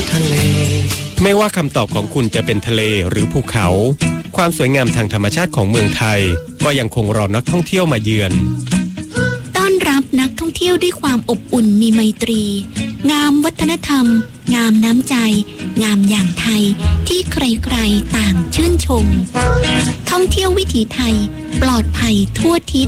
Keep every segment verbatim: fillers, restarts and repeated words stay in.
ทะเลไม่ว่าคำตอบของคุณจะเป็นทะเลหรือภูเขาความสวยงามทางธรรมชาติของเมืองไทยก็ยังคงรอนักท่องเที่ยวมาเยือนต้อนรับนักท่องเที่ยวด้วยความอบอุ่นมีไมตรีงามวัฒนธรรมงามน้ำใจงามอย่างไทยที่ใครๆต่างชื่นชมท่องเที่ยววิถีไทยปลอดภัยทั่วทิศ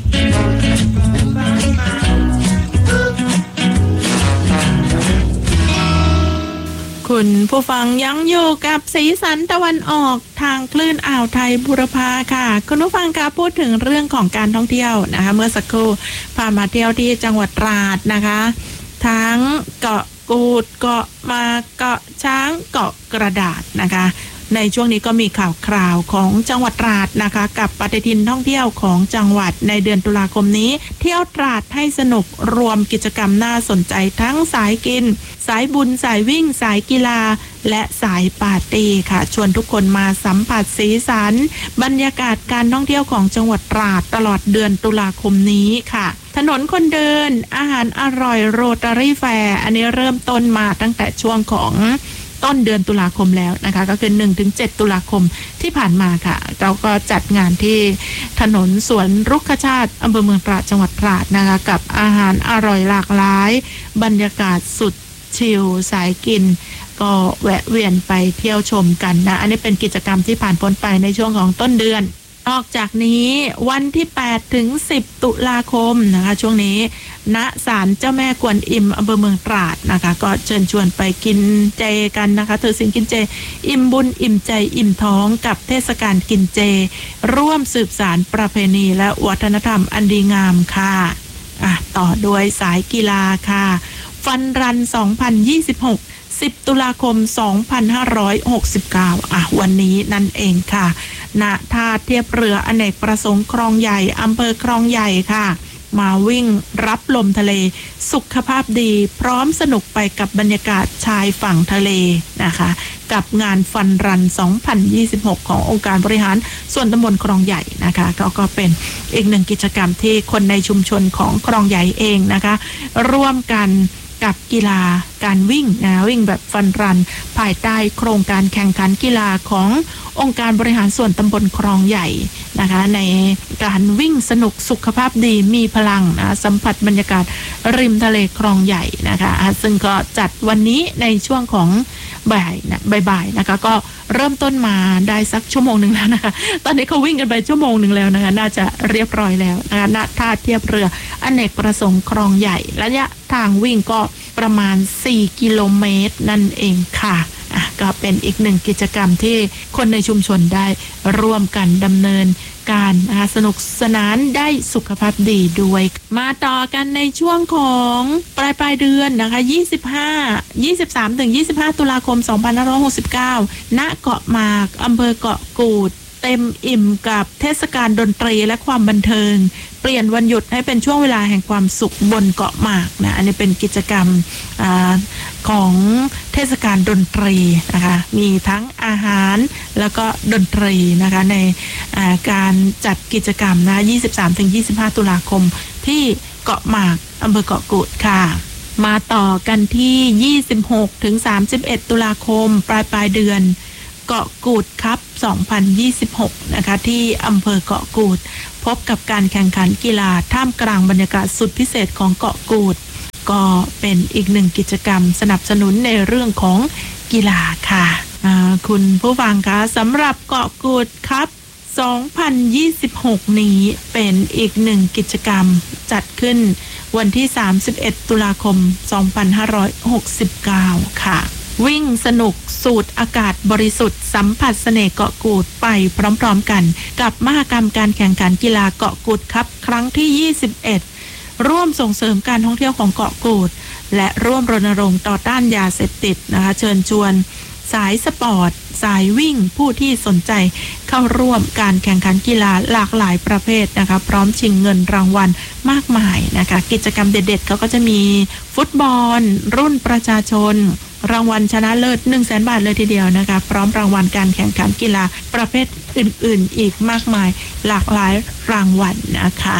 คุณผู้ฟังยังอยู่กับสีสันตะวันออกทางคลื่นอ่าวไทยบุรพาค่ะคุณผู้ฟังคะพูดถึงเรื่องของการท่องเที่ยวนะคะเมื่อสักครู่พามาเที่ยวที่จังหวัดตราดนะคะทั้งเกาะกูดเกาะมาเกาะช้างเกาะกระดาษนะคะในช่วงนี้ก็มีข่าวคราวของจังหวัดตราดนะคะกับปฏิทินท่องเที่ยวของจังหวัดในเดือนตุลาคมนี้เที่ยวตราดให้สนุกรวมกิจกรรมน่าสนใจทั้งสายกินสายบุญสายวิ่งสายกีฬาและสายปาร์ตี้ค่ะชวนทุกคนมาสัมผัสสีสันบรรยากาศการท่องเที่ยวของจังหวัดตราดตลอดเดือนตุลาคมนี้ค่ะถนนคนเดินอาหารอร่อยโรตารี่แฟร์อันนี้เริ่มต้นมาตั้งแต่ช่วงของต้นเดือนตุลาคมแล้วนะคะก็คือ หนึ่งถึงเจ็ด ตุลาคมที่ผ่านมาค่ะเราก็จัดงานที่ถนนสวนรุกขชาติอำเภอเมืองตราดจังหวัดตราดนะคะกับอาหารอร่อยหลากหลายบรรยากาศสุดชิลสายกินก็แวะเวียนไปเที่ยวชมกันนะอันนี้เป็นกิจกรรมที่ผ่านพ้นไปในช่วงของต้นเดือนนอกจากนี้วันที่แปดถึงสิบตุลาคมนะคะช่วงนี้ณศาลเจ้าแม่กวนอิมอำเภอเมืองตราดนะคะก็เชิญชวนไปกินเจกันนะคะถือศีลกินเจอิ่มบุญอิ่มใจอิ่มท้องกับเทศกาลกินเจร่วมสืบสานประเพณีและวัฒนธรรมอันดีงามค่ะอ่ะต่อด้วยสายกีฬาค่ะฟันรันสองพันยี่สิบหก สิบตุลาคมสองพันห้าร้อยหกสิบเก้าอ่ะวันนี้นั่นเองค่ะณท่าเทียบเรืออเนกประสงค์คลองใหญ่อำเภอคลองใหญ่ค่ะมาวิ่งรับลมทะเลสุขภาพดีพร้อมสนุกไปกับบรรยากาศชายฝั่งทะเลนะคะกับงานฟันรันสองพันยี่สิบหกขององค์การบริหารส่วนตำบลคลองใหญ่นะคะก็ก็เป็นอีกหนึ่งกิจกรรมที่คนในชุมชนของคลองใหญ่เองนะคะร่วมกันกับกีฬาการวิ่งนะวิ่งแบบฟันรันภายใต้โครงการแข่งขันกีฬาขององค์การบริหารส่วนตำบลคลองใหญ่นะคะในการวิ่งสนุกสุขภาพดีมีพลังนะสัมผัสบรรยากาศริมทะเลคลองใหญ่นะคะซึ่งก็จัดวันนี้ในช่วงของบ่ายนะบ่ายๆนะคะก็เริ่มต้นมาได้สักชั่วโมงหนึ่งแล้วนะคะตอนนี้เขาวิ่งกันไปชั่วโมงหนึ่งแล้วนะคะน่าจะเรียบร้อยแล้วนะคะณท่าเทียบเรืออเนกประสงค์คลองใหญ่ระยะทางวิ่งก็ประมาณสี่กิโลเมตรนั่นเองค่ะอ่ะก็เป็นอีกหนึ่งกิจกรรมที่คนในชุมชนได้ร่วมกันดำเนินการสนุกสนานได้สุขภาพดีด้วยมาต่อกันในช่วงของปลายปลายเดือนนะคะยี่สิบห้า ยี่สิบสามถึงยี่สิบห้าตุลาคมสองพันห้าร้อยหกสิบเก้าณเกาะหมากอำเภอเกาะกูดเต็มอิ่มกับเทศกาลดนตรีและความบันเทิงเปลี่ยนวันหยุดให้เป็นช่วงเวลาแห่งความสุขบนเกาะหมากนะอันนี้เป็นกิจกรรมอาของเทศกาลดนตรีนะคะมีทั้งอาหารแล้วก็ดนตรีนะคะในการจัดกิจกรรมนะ ยี่สิบสามถึงยี่สิบห้า ตุลาคมที่เกาะหมากอำเภอเกาะกูดค่ะมาต่อกันที่ ยี่สิบหกถึงสามสิบเอ็ด ตุลาคมปลายปลายเดือนเกาะกูดครับสองพันยี่สิบหกนะคะที่อำเภอเกาะกูดพบกับการแข่งขันกีฬาท่ามกลางบรรยากาศสุดพิเศษของเกาะกูดก็เป็นอีกหนึ่งกิจกรรมสนับสนุนในเรื่องของกีฬาค่ะคุณผู้ฟังคะสำหรับเกาะกูดครับสองพันยี่สิบหกนี้เป็นอีกหนึ่งกิจกรรมจัดขึ้นวันที่สามสิบเอ็ดตุลาคมสองพันห้าร้อยหกสิบเก้าค่ะวิ่งสนุกสูดอากาศบริสุทธิ์สัมผัสเสน่ห์เกาะกูดไปพร้อมๆกันกับมหกรรมการแข่งขันกีฬาเกาะกูดครับครั้งที่ยี่สิบเอ็ดร่วมส่งเสริมการท่องเที่ยวของเกาะกูดและร่วมรณรงค์ต่อต้านยาเสพติดนะคะเชิญชวนสายสปอร์ตสายวิ่งผู้ที่สนใจเข้าร่วมการแข่งขันกีฬาหลากหลายประเภทนะคะพร้อมชิงเงินรางวัลมากมายนะคะกิจกรรมเด็ดๆเขาก็จะมีฟุตบอลรุ่นประชาชนรางวัลชนะเลิศ หนึ่งแสน บาทเลยทีเดียวนะคะพร้อมรางวัลการแข่งขันกีฬาประเภทอื่นๆอีกมากมายหลากหลายรางวัลนะคะ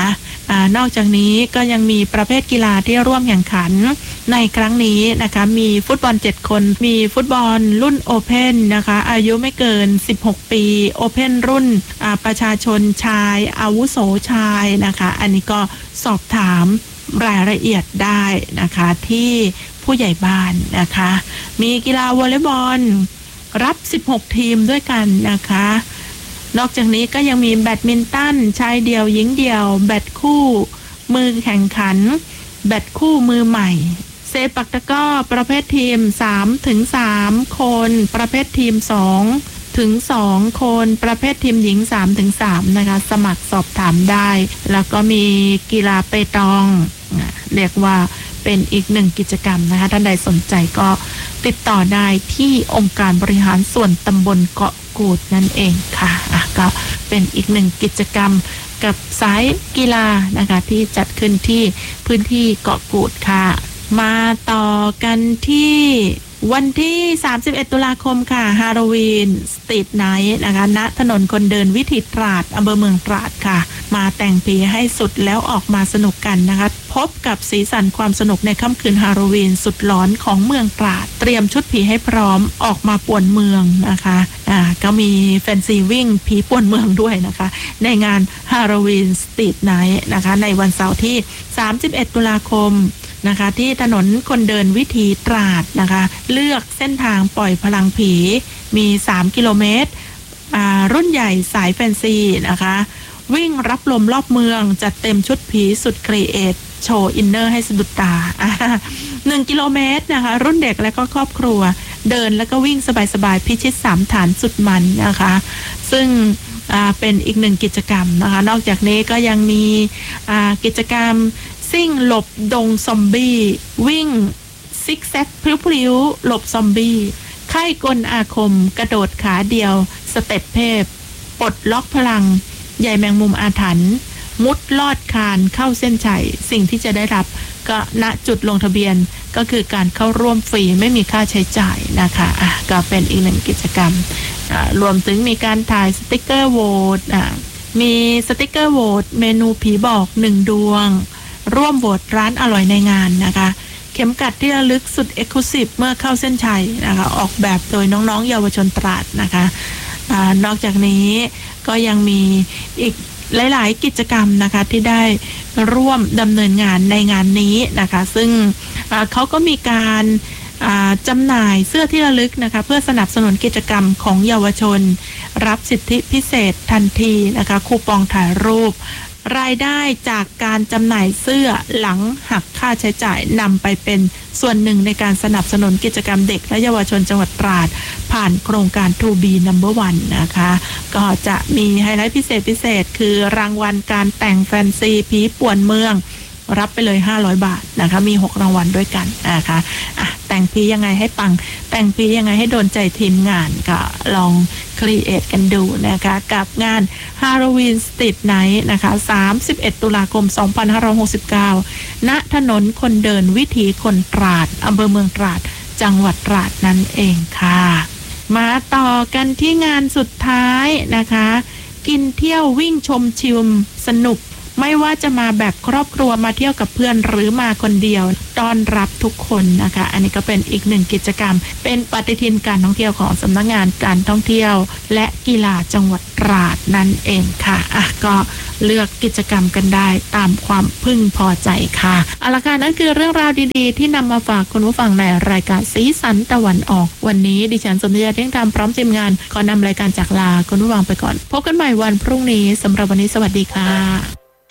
อานอกจากนี้ก็ยังมีประเภทกีฬาที่ร่วมแข่งขันในครั้งนี้นะคะมีฟุตบอลเจ็ดคนมีฟุตบอลรุ่นโอเพ่นนะคะอายุไม่เกินสิบหกปีโอเพ่นรุ่นประชาชนชายอาวุโสชายนะคะอันนี้ก็สอบถามรายละเอียดได้นะคะที่ผู้ใหญ่บ้านนะคะมีกีฬาวอลเลย์บอลรับสิบหกทีมด้วยกันนะคะนอกจากนี้ก็ยังมีแบดมินตันชายเดี่ยวหญิงเดี่ยวแบดคู่มือแข่งขันแบดคู่มือใหม่เซปักตะกร้อประเภททีมสามถึงสามคนประเภททีมสองถึงสองคนประเภททีมหญิงสามถึงสามนะคะสมัครสอบถามได้แล้วก็มีกีฬาเปตองเรียกว่าเป็นอีกหนึ่งกิจกรรมนะคะท่านใดสนใจก็ติดต่อได้ที่องค์การบริหารส่วนตำบลเกาะกูดนั่นเองค่ะอ่ะก็เป็นอีกหนึ่งกิจกรรมกับสายกีฬานะคะที่จัดขึ้นที่พื้นที่เกาะกูดค่ะมาต่อกันที่วันที่สามสิบเอ็ดตุลาคมค่ะฮาโลวีนสตรีทไนท์นะคะณถนนคนเดินวิถีตราดอำเภอเมืองตราดค่ะมาแต่งผีให้สุดแล้วออกมาสนุกกันนะคะพบกับสีสันความสนุกในค่ำคืนฮาโลวีนสุดหลอนของเมืองตราดเตรียมชุดผีให้พร้อมออกมาป่วนเมืองนะคะอ่าก็มีแฟนซีวิ่งผีป่วนเมืองด้วยนะคะในงานฮาโลวีนสตรีทไนท์นะคะในวันเสาร์ที่สามสิบเอ็ดตุลาคมนะคะที่ถนนคนเดินวิถีตราดนะคะเลือกเส้นทางปล่อยพลังผีมีสามกิโลเมตรอ่ารุ่นใหญ่สายแฟนซีนะคะวิ่งรับลมรอบเมืองจัดเต็มชุดผีสุดครีเอทโชว์อินเนอร์ให้สะดุดตาหนึ่งกิโลเมตรนะคะรุ่นเด็กและก็ครอบครัวเดินแล้วก็วิ่งสบายๆพิชิตสามฐานสุดมันนะคะซึ่งเป็นอีกหนึ่งกิจกรรมนะคะนอกจากนี้ก็ยังมีกิจกรรมซิ่งหลบดงซอมบี้วิ่งซิกแซกพลิ้วๆหลบซอมบี้ไข้กลอาคมกระโดดขาเดียวสเต็ปเพพปลดล็อกพลังใยแมงมุมอาถรรพ์มุดลอดคานเข้าเส้นชัยสิ่งที่จะได้รับก็ณจุดลงทะเบียนก็คือการเข้าร่วมฟรีไม่มีค่าใช้จ่ายนะคะอ่ะก็เป็นอีกหนึ่งกิจกรรมอ่ารวมถึงมีการถ่ายสติ๊กเกอร์โหวตอ่ะมีสติ๊กเกอร์โหวตเมนูผีบอกหนึ่งดวงร่วมโหวตร้านอร่อยในงานนะคะเข็มกัดที่ระลึกสุดเอ็กซ์คลูซีฟเมื่อเข้าเส้นชัยนะคะออกแบบโดยน้องๆเยาวชนตราดนะคะอ่านอกจากนี้ก็ยังมีอีกหลายๆกิจกรรมนะคะที่ได้ร่วมดำเนินงานในงานนี้นะคะซึ่งเขาก็มีการจำหน่ายเสื้อที่ระลึกนะคะเพื่อสนับสนุนกิจกรรมของเยาวชนรับสิทธิพิเศษทันทีนะคะคูปองถ่ายรูปรายได้จากการจำหน่ายเสื้อหลังหักค่าใช้จ่ายนำไปเป็นส่วนหนึ่งในการสนับสนุนกิจกรรมเด็กและเยาวชนจังหวัดตราดผ่านโครงการ ทู บี นัมเบอร์ วัน นะคะก็จะมีไฮไลท์พิเศษพิเศษคือรางวัลการแต่งแฟนซีผีป่วนเมืองรับไปเลยห้าร้อยบาทนะคะมีหกรางวัลด้วยกันนะคะอ่ะแต่งผียังไงให้ปังแต่งผียังไงให้โดนใจทีมงานก็ลองครีเอทกันดูนะคะกับงานฮาโลวีนสตรีทไนท์นะคะสามสิบเอ็ดตุลาคมสองพันห้าร้อยหกสิบเก้าณถนนคนเดินวิถีคนตราดอำเภอเมืองตราดจังหวัดตราดนั่นเองค่ะมาต่อกันที่งานสุดท้ายนะคะกินเที่ยววิ่งชมชิมสนุกไม่ว่าจะมาแบบครอบครัวมาเที่ยวกับเพื่อนหรือมาคนเดียวต้อนรับทุกคนนะคะอันนี้ก็เป็นอีกหนึ่งกิจกรรมเป็นปฏิทินการท่องเที่ยวของสำนักงานการท่องเที่ยวและกีฬาจังหวัดตราดนั่นเองค่ะอ่ะก็เลือกกิจกรรมกันได้ตามความพึงพอใจค่ะเอาละค่ะนั่นคือเรื่องราวดีๆที่นำมาฝากคุณผู้ฟังในรายการสีสันตะวันออกวันนี้ดิฉันสนธยาเที่ยงธรรมพร้อมทีมงานขอนำรายการจากลาคุณผู้ฟังไปก่อนพบกันใหม่วันพรุ่งนี้สำหรับวันนี้สวัสดีค่ะ